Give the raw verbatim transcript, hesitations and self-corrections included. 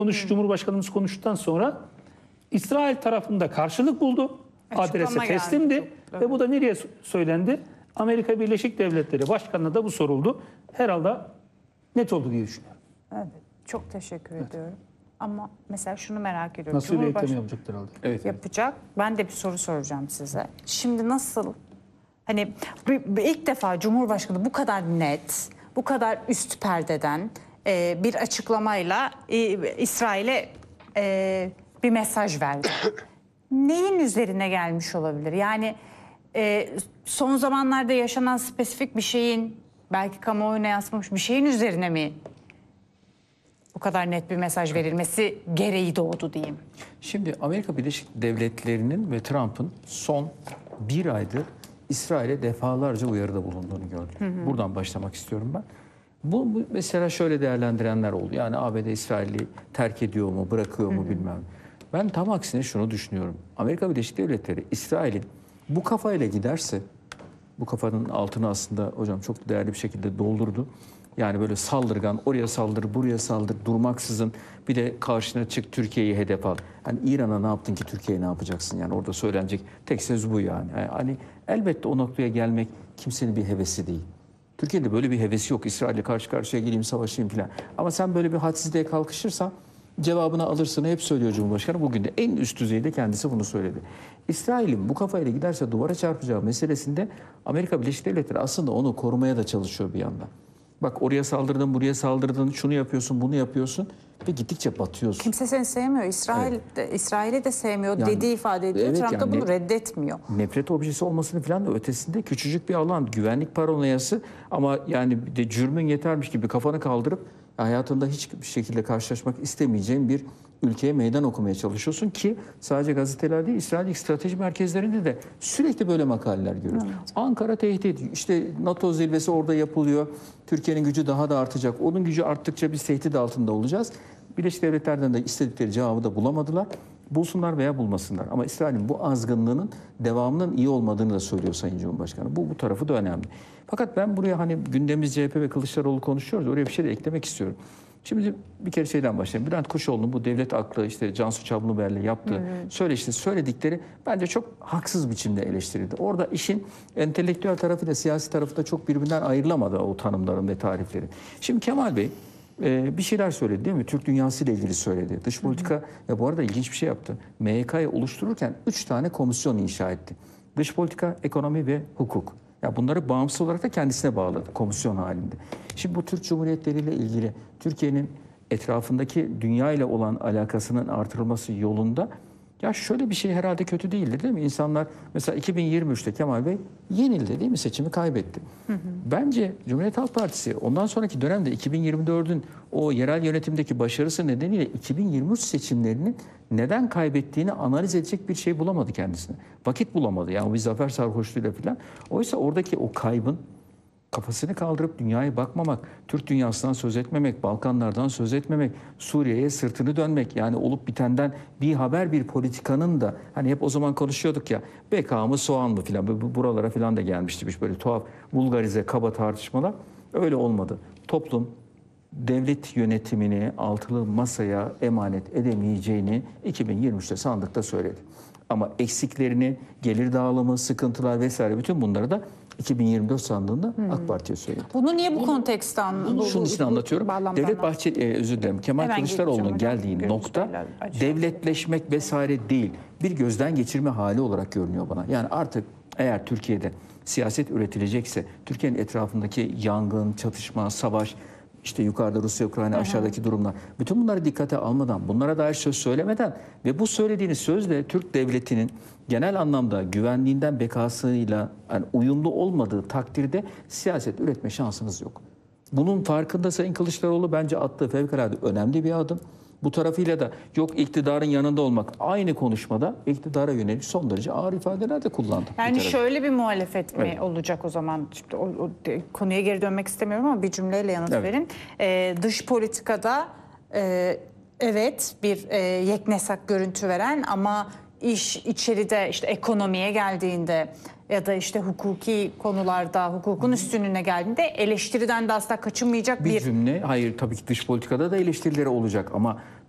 Konuş, Cumhurbaşkanımız konuştuktan sonra İsrail tarafında karşılık buldu. Açıklama Adrese geldi. teslimdi. Çok, Ve bu da nereye söylendi? Amerika Birleşik Devletleri Başkanı'na da bu soruldu. Herhalde net oldu diye düşünüyorum. Evet, çok teşekkür ediyorum. Ama mesela şunu merak ediyorum. Nasıl bir ekleme Cumhurbaş- yapacaktır herhalde? Evet. yapacak. Ben de bir soru soracağım size. Şimdi nasıl, hani bir- bir ilk defa Cumhurbaşkanı bu kadar net, bu kadar üst perdeden e, bir açıklamayla e, İsrail'e e, bir mesaj verdi. Neyin üzerine gelmiş olabilir? Yani e, son zamanlarda yaşanan spesifik bir şeyin, belki kamuoyuna yansımamış bir şeyin üzerine mi bu kadar net bir mesaj verilmesi gereği doğdu diyeyim? Şimdi Amerika Birleşik Devletleri'nin ve Trump'ın son bir aydır İsrail'e defalarca uyarıda bulunduğunu gördük. Hı hı. Buradan başlamak istiyorum ben. Bu, bu mesela şöyle değerlendirenler oldu. Yani A B D İsrail'i terk ediyor mu, bırakıyor mu, hı hı, bilmem. Ben tam aksine şunu düşünüyorum. Amerika Birleşik Devletleri İsrail'in bu kafayla giderse, bu kafanın altını aslında hocam çok değerli bir şekilde doldurdu. Yani böyle saldırgan, oraya saldır, buraya saldır, durmaksızın bir de karşına çık, Türkiye'yi hedef al. Hani İran'a ne yaptın ki Türkiye'ye ne yapacaksın? Yani orada söylenecek tek söz bu yani. Yani hani elbette o noktaya gelmek kimsenin bir hevesi değil. Türkiye'de böyle bir hevesi yok. İsrail'le karşı karşıya geleyim, savaşayım falan. Ama sen böyle bir hadsizliğe kalkışırsan cevabını alırsın. Hep söylüyor Cumhurbaşkanı. Bugün de en üst düzeyde kendisi bunu söyledi. İsrail'in bu kafayla giderse duvara çarpacağı meselesinde Amerika Birleşik Devletleri aslında onu korumaya da çalışıyor bir yandan. Bak oraya saldırdın, buraya saldırdın, şunu yapıyorsun, bunu yapıyorsun ve gittikçe batıyorsun. Kimse seni sevmiyor. İsrail Evet. de, İsrail'i de sevmiyor Yani, dediği ifade ediyor. evet, Trump da yani bunu reddetmiyor. Nefret objesi olmasını falan da ötesinde küçücük bir alan, güvenlik paranoyası ama yani bir de cürmün yetermiş gibi kafanı kaldırıp hayatında hiçbir şekilde karşılaşmak istemeyeceğin bir ülkeye meydan okumaya çalışıyorsun ki sadece gazeteler değil, İsrail strateji merkezlerinde de sürekli böyle makaleler görüyoruz. Evet. Ankara tehdit, işte NATO zirvesi orada yapılıyor. Türkiye'nin gücü daha da artacak. Onun gücü arttıkça biz tehdit altında olacağız. Birleşik Devletler'den de istedikleri cevabı da bulamadılar. Bulsunlar veya bulmasınlar. Ama İsrail'in bu azgınlığının devamının iyi olmadığını da söylüyor Sayın Cumhurbaşkanı. Bu, bu tarafı da önemli. Fakat ben buraya hani gündemimiz C H P ve Kılıçdaroğlu konuşuyoruz. Oraya bir şey de eklemek istiyorum. Şimdi bir kere şeyden başlayayım. Bülent Kuşoğlu'nun bu devlet aklı işte Cansu Çamlıbel'le yaptığı hmm. söyleşti, söyledikleri bence çok haksız biçimde eleştirildi. Orada işin entelektüel tarafı da siyasi tarafı da çok birbirinden ayrılamadı o tanımların ve tarifleri. Şimdi Kemal Bey Ee, bir şeyler söyledi değil mi? Türk dünyası ile ilgili söyledi. Dış politika, hı hı. ya bu arada ilginç bir şey yaptı. M Y K'yı oluştururken üç tane komisyon inşa etti. Dış politika, ekonomi ve hukuk. Ya bunları bağımsız olarak da kendisine bağladı komisyon halinde. Şimdi bu Türk Cumhuriyetleri ile ilgili Türkiye'nin etrafındaki dünya ile olan alakasının artırılması yolunda ya şöyle bir şey herhalde kötü değildir değil mi? İnsanlar mesela iki bin yirmi üçte Kemal Bey yenildi değil mi? Seçimi kaybetti. Hı hı. Bence Cumhuriyet Halk Partisi ondan sonraki dönemde iki bin yirmi dördün o yerel yönetimdeki başarısı nedeniyle iki bin yirmi üç seçimlerinin neden kaybettiğini analiz edecek bir şey bulamadı kendisine. Vakit bulamadı yani bir zafer sarhoşluğuyla falan. Oysa oradaki o kaybın kafasını kaldırıp dünyaya bakmamak, Türk dünyasından söz etmemek, Balkanlardan söz etmemek, Suriye'ye sırtını dönmek, yani olup bitenden bir haber bir politikanın da hani hep o zaman konuşuyorduk ya B K mı soğan mı filan buralara filan da gelmişti böyle tuhaf vulgarize kaba tartışmalar. Öyle olmadı. Toplum devlet yönetimini altılı masaya emanet edemeyeceğini iki bin yirmi üçte sandıkta söyledi. Ama eksiklerini, gelir dağılımı, sıkıntılar vesaire bütün bunları da iki bin yirmi dört sandığında hmm. AK Parti'ye söyledi. Bunu niye bu bunu, kontekste anlatıyorsun? Şunun için anlatıyorum. Devlet Bahçeli, e, özür dilerim. Kemal Hemen Kılıçdaroğlu'nun geldiği nokta devletleşmek vesaire değil. Bir gözden geçirme hali olarak görünüyor bana. Yani artık eğer Türkiye'de siyaset üretilecekse, Türkiye'nin etrafındaki yangın, çatışma, savaş, İşte yukarıda Rusya, Ukrayna, Aha. aşağıdaki durumlar. Bütün bunları dikkate almadan, bunlara dair söz söylemeden ve bu söylediğiniz sözle Türk devletinin genel anlamda güvenliğinden bekasıyla yani uyumlu olmadığı takdirde siyaset üretme şansınız yok. Bunun farkında Sayın Kılıçdaroğlu bence attığı fevkalade önemli bir adım. Bu tarafıyla da yok iktidarın yanında olmak. Aynı konuşmada iktidara yönelik son derece ağır ifadeler de kullandı. Yani bir şöyle bir muhalefet mi evet. olacak o zaman? Şimdi o, o konuya geri dönmek istemiyorum ama bir cümleyle yanıt evet. verin. Ee, dış politikada e, evet bir e, yeknesak görüntü veren ama iş içeride işte ekonomiye geldiğinde ya da işte hukuki konularda hukukun üstünlüğüne geldiğinde eleştiriden de asla kaçınmayacak bir... Bir cümle, hayır tabii ki dış politikada da eleştirileri olacak ama